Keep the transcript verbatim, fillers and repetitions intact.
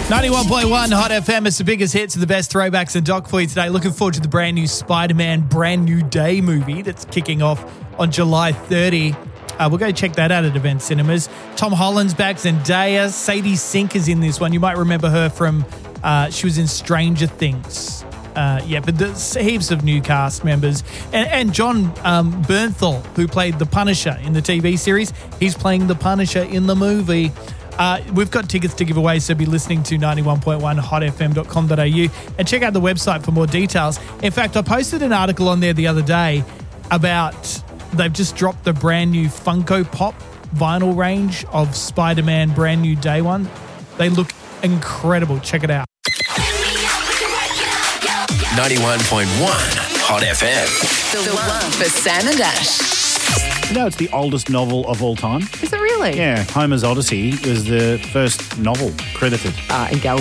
ninety-one point one Hot F M. It's the biggest hits and the best throwbacks and doc for you today. Looking forward to the brand new Spider-Man Brand New Day movie that's kicking off on July thirtieth. Uh, we'll go check that out at Event Cinemas. Tom Holland's back, Zendaya. Sadie Sink is in this one. You might remember her from, uh, she was in Stranger Things. Uh, yeah, but there's heaps of new cast members. And, and John um, Bernthal, who played the Punisher in the T V series, he's playing the Punisher in the movie. Uh, we've got tickets to give away, so be listening to ninety-one point one hot f m dot com dot a u and check out the website for more details. In fact, I posted an article on there the other day about they've just dropped the brand new Funko Pop vinyl range of Spider-Man Brand New Day one. They look incredible. Check it out. ninety-one point one Hot F M. The, the one for Sam and Ash. You know, it's the oldest novel of all time. Is it really? Yeah, Homer's Odyssey was the first novel credited. Uh, and Gal